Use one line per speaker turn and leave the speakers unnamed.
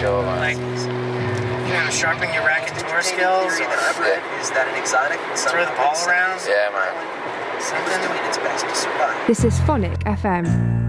go along.
Like, sharpen your racket-tour skills, or
is that an exotic?
throw the ball around.
Yeah, man.
Something doing its best to survive.
This is Phonic FM.